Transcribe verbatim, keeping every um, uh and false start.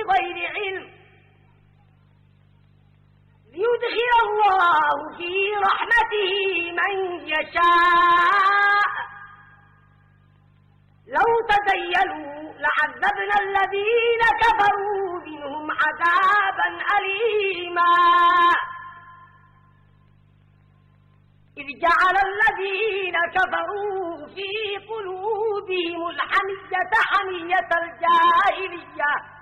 بغير علم ليدخل الله في رحمته من يشاء لو تزيلوا لعذبنا الذين كفروا منهم عذابا أليما إذ جعل الذين كفروا في قلوبهم الحمية حمية الجاهلية